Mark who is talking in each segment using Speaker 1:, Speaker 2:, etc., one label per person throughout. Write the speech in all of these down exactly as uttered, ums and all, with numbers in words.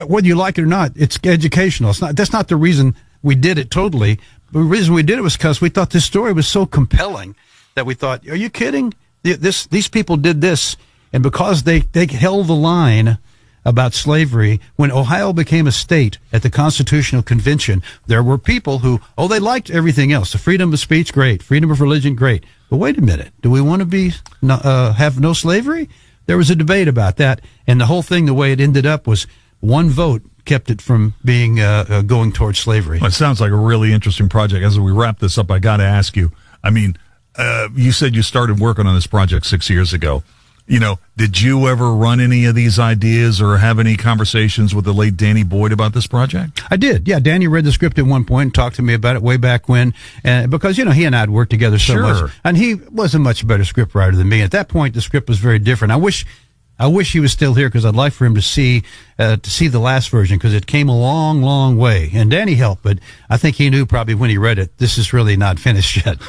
Speaker 1: whether you like it or not, it's educational. It's not. That's not the reason we did it totally. The reason we did it was because we thought this story was so compelling that we thought, are you kidding? This, these people did this. And because they, they held the line about slavery, when Ohio became a state at the Constitutional Convention, there were people who, oh, they liked everything else. The freedom of speech, great. Freedom of religion, great. But wait a minute. Do we want to be, uh, have no slavery? There was a debate about that. And the whole thing, the way it ended up was one vote kept it from being uh, uh, going towards slavery.
Speaker 2: Well, it sounds like a really interesting project. As we wrap this up, I got to ask you, I mean, uh, you said you started working on this project six years ago. You know, did you ever run any of these ideas or have any conversations with the late Danny Boyd about this project?
Speaker 1: I did. Yeah, Danny read the script at one point and talked to me about it way back when. And because, you know, he and I had worked together so
Speaker 2: sure.
Speaker 1: much. And he was a much better scriptwriter than me. At that point, the script was very different. I wish... I wish he was still here because I'd like for him to see uh, to see the last version because it came a long, long way. And Danny helped, but I think he knew probably when he read it, this is really not finished yet.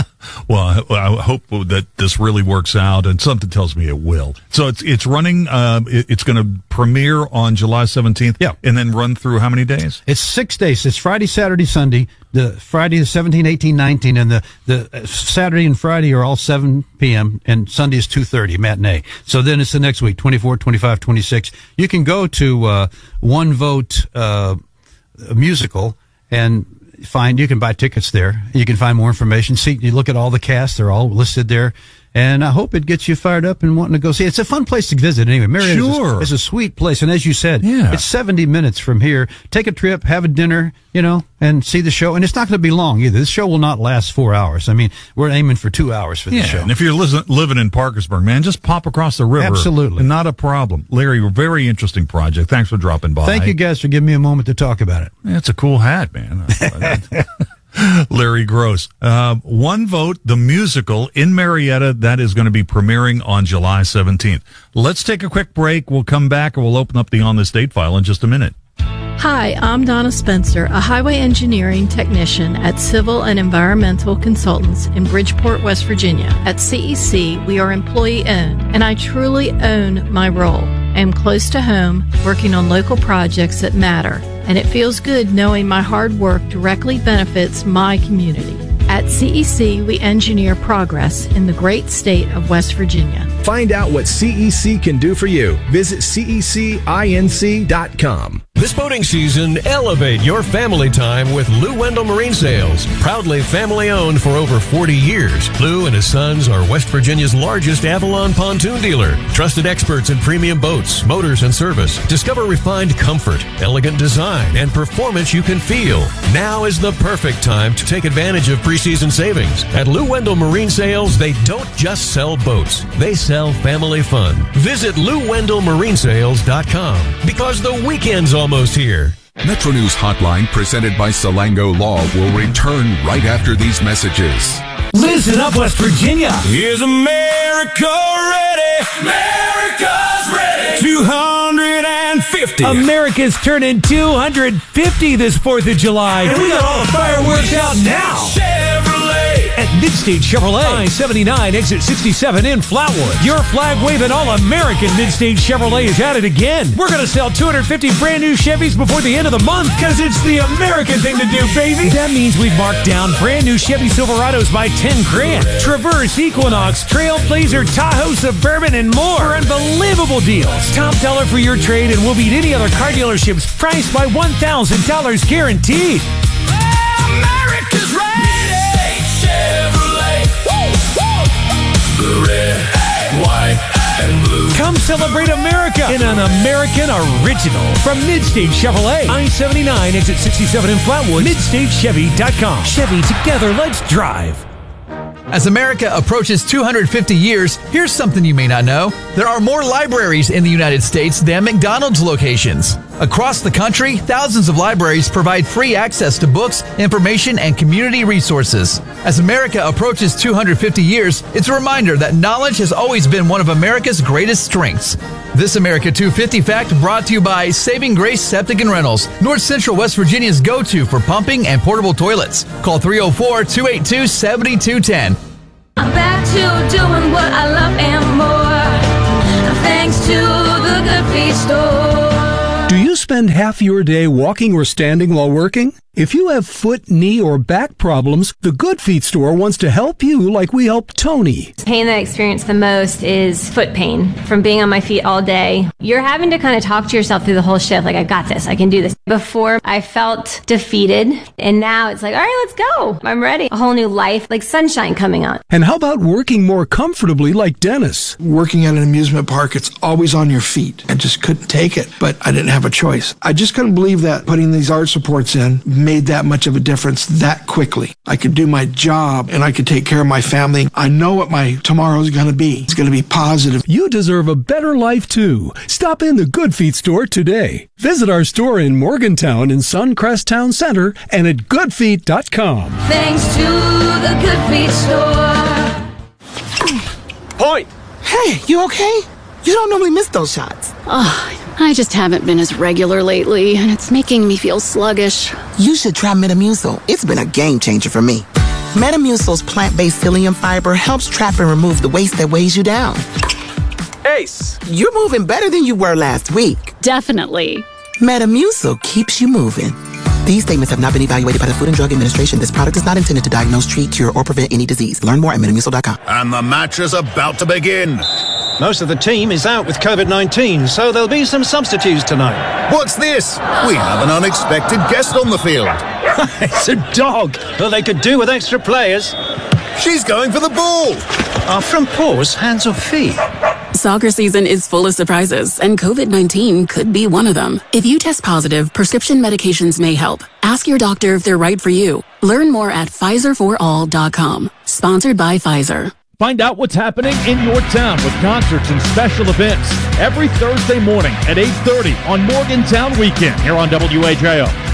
Speaker 2: Well, I, I hope that this really works out, and something tells me it will. So it's it's running. Uh, it, it's going to premiere on July seventeenth,
Speaker 1: yeah,
Speaker 2: and then run through how many days?
Speaker 1: It's six days. It's Friday, Saturday, Sunday. The Friday the seventeenth, eighteenth, nineteenth, and the the Saturday and Friday are all seven p.m. and Sunday is two thirty matinee. So then it's the next week, twenty-four, twenty-five, twenty-six. You can go to uh, One Vote uh, Musical and find. You can buy tickets there. You can find more information. See, you look at all the cast; they're all listed there. And I hope it gets you fired up and wanting to go see it. It's a fun place to visit anyway. Marietta
Speaker 2: sure.
Speaker 1: is a, a sweet place. And as you said,
Speaker 2: yeah.
Speaker 1: it's seventy minutes from here. Take a trip, have a dinner, you know, and see the show. And it's not going to be long either. This show will not last four hours. I mean, we're aiming for two hours for
Speaker 2: yeah,
Speaker 1: the show.
Speaker 2: And if you're li- living in Parkersburg, man, just pop across the river.
Speaker 1: Absolutely.
Speaker 2: Not a problem. Larry, a very interesting project. Thanks for dropping by.
Speaker 1: Thank you guys for giving me a moment to talk about it.
Speaker 2: Yeah, it's a cool hat, man. Larry Gross. Uh, One Vote, the musical in Marietta, that is going to be premiering on July seventeenth. Let's take a quick break. We'll come back and we'll open up the On This Date file in just a minute.
Speaker 3: Hi, I'm Donna Spencer, a highway engineering technician at Civil and Environmental Consultants in Bridgeport, West Virginia. At C E C, we are employee-owned, and I truly own my role. I am close to home, working on local projects that matter, and it feels good knowing my hard work directly benefits my community. At C E C, we engineer progress in the great state of West Virginia.
Speaker 4: Find out what C E C can do for you. Visit C E C inc dot com.
Speaker 5: This boating season, elevate your family time with Lou Wendell Marine Sales. Proudly family-owned for over forty years, Lou and his sons are West Virginia's largest Avalon pontoon dealer. Trusted experts in premium boats, motors, and service. Discover refined comfort, elegant design, and performance you can feel. Now is the perfect time to take advantage of preseason savings. At Lou Wendell Marine Sales, they don't just sell boats. They sell family fun. Visit Lou Wendell Marine Sales dot com because the weekend's almost here.
Speaker 6: Metro News Hotline, presented by Salango Law, will return right after these messages.
Speaker 7: Listen up, West Virginia.
Speaker 8: Is America ready? America's ready. two hundred fifty.
Speaker 7: America's turning two hundred fifty this fourth of July. And we got all the fireworks out now.
Speaker 8: Chevrolet.
Speaker 7: At Midstate Chevrolet, I seventy-nine, exit sixty-seven in Flatwood. Your flag-waving all-American Midstate Chevrolet is at it again. We're going to sell two hundred fifty brand new Chevys before the end of the month because it's the American thing to do, baby. That means we've marked down brand new Chevy Silverados by ten grand. Traverse, Equinox, Trailblazer, Tahoe, Suburban, and more for unbelievable deals. Top dollar for your trade and we'll beat any other car dealerships priced by one thousand dollars guaranteed.
Speaker 8: America's ready. Chevrolet. Woo, woo. Red, white, and blue.
Speaker 7: Come celebrate America in an American original from Midstate Chevrolet. I seventy-nine, exit sixty-seven in Flatwood. Midstate Chevy dot com. Chevy, together, let's drive.
Speaker 9: As America approaches two hundred fifty years, here's something you may not know. There are more libraries in the United States than McDonald's locations. Across the country, thousands of libraries provide free access to books, information, and community resources. As America approaches two hundred fifty years, it's a reminder that knowledge has always been one of America's greatest strengths. This America two fifty fact brought to you by Saving Grace Septic and Rentals, North Central West Virginia's go-to for pumping and portable toilets. Call three oh four, two eight two, seven two one zero.
Speaker 10: I'm back to doing what I love and more, thanks to the Good Feet Store.
Speaker 11: Do you spend half your day walking or standing while working? If you have foot, knee, or back problems, the Good Feet store wants to help you like we helped Tony.
Speaker 10: The pain that I experience the most is foot pain from being on my feet all day. You're having to kind of talk to yourself through the whole shift, like, I got this, I can do this. Before, I felt defeated, and now it's like, all right, let's go. I'm ready. A whole new life, like sunshine coming on.
Speaker 11: And how about working more comfortably like Dennis?
Speaker 12: Working at an amusement park, it's always on your feet. I just couldn't take it, but I didn't have a choice. I just couldn't believe that putting these arch supports in made that much of a difference that quickly. I could do my job and I could take care of my family. I know what my tomorrow is going to be. It's going to be positive.
Speaker 11: You deserve a better life too. Stop in the Good Feet store today. Visit our store in Morgantown in Suncrest Town Center and at good feet dot com.
Speaker 10: Thanks to the Good Feet store.
Speaker 13: Point! Hey, you okay? You don't normally miss those shots.
Speaker 14: Oh, I just haven't been as regular lately, and it's making me feel sluggish.
Speaker 13: You should try Metamucil. It's been a game changer for me. Metamucil's plant-based psyllium fiber helps trap and remove the waste that weighs you down. Ace! You're moving better than you were last week.
Speaker 14: Definitely.
Speaker 13: Metamucil keeps you moving. These statements have not been evaluated by the Food and Drug Administration. This product is not intended to diagnose, treat, cure, or prevent any disease. Learn more at metamucil dot com.
Speaker 15: And the match is about to begin.
Speaker 16: Most of the team is out with covid nineteen, so there'll be some substitutes tonight.
Speaker 15: What's this? We have an unexpected guest on the field.
Speaker 16: It's a dog. Well, they could do with extra players.
Speaker 15: She's going for the ball.
Speaker 16: Are front paws hands or feet?
Speaker 14: Soccer season is full of surprises, and covid nineteen could be one of them. If you test positive, prescription medications may help. Ask your doctor if they're right for you. Learn more at Pfizer for all dot com. Sponsored by Pfizer.
Speaker 17: Find out what's happening in your town with concerts and special events every Thursday morning at eight thirty on Morgantown Weekend here on W H I O.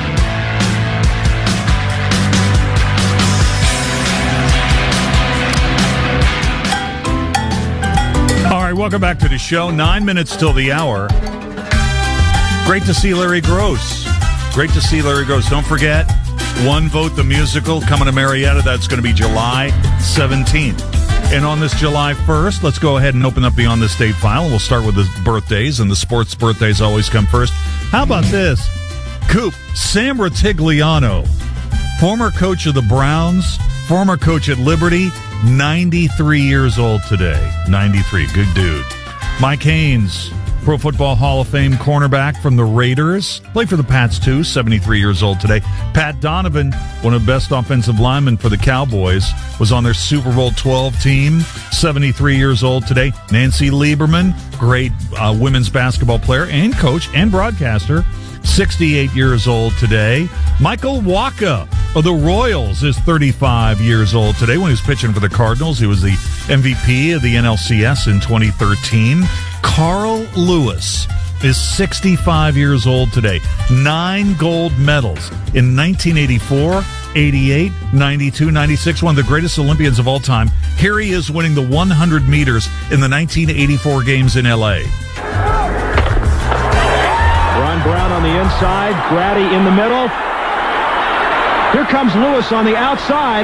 Speaker 2: All right, welcome back to the show. Nine minutes till the hour. Great to see Larry Gross. Great to see Larry Gross. Don't forget, One Vote the Musical coming to Marietta. That's going to be July seventeenth. And on this July first, let's go ahead and open up the On This Date file. We'll start with the birthdays, and the sports birthdays always come first. How about this? Coop, Sam Ratigliano, former coach of the Browns, former coach at Liberty, ninety-three years old today. ninety-three, good dude. Mike Haynes, Pro Football Hall of Fame cornerback from the Raiders. Played for the Pats, too, seventy-three years old today. Pat Donovan, one of the best offensive linemen for the Cowboys, was on their Super Bowl twelve team, seventy-three years old today. Nancy Lieberman, great uh, women's basketball player and coach and broadcaster, sixty-eight years old today. Michael Waka of the Royals is thirty-five years old today. When he was pitching for the Cardinals, he was the M V P of the N L C S in twenty thirteen. Carl Lewis is sixty-five years old today. Nine gold medals in nineteen eighty-four, eighty-eight, ninety-two, ninety-six, one of the greatest Olympians of all time. Here he is winning the one hundred meters in the nineteen eighty-four games in L A.
Speaker 17: Ron Brown on the inside, Grady in the middle. Here comes Lewis on the outside.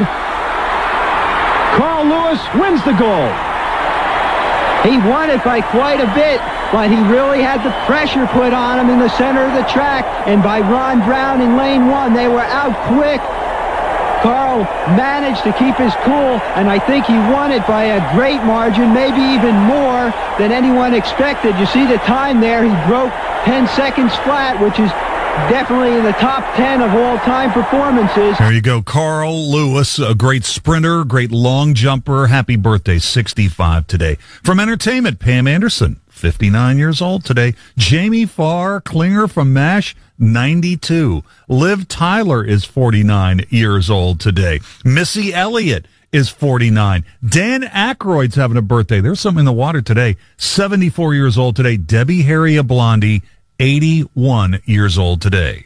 Speaker 17: Carl Lewis wins the gold.
Speaker 18: He won it by quite a bit, but he really had the pressure put on him in the center of the track. And by Ron Brown in lane one, they were out quick. Carl managed to keep his cool, and I think he won it by a great margin, maybe even more than anyone expected. You see the time there, he broke ten seconds flat, which is definitely in the top ten of all-time performances.
Speaker 2: There you go. Carl Lewis, a great sprinter, great long jumper. Happy birthday, sixty-five today. From entertainment, Pam Anderson, fifty-nine years old today. Jamie Farr Klinger from MASH, ninety-two. Liv Tyler is forty-nine years old today. Missy Elliott is forty-nine. Dan Aykroyd's having a birthday. There's something in the water today. seventy-four years old today. Debbie Harry Blondie, eighty-one years old today.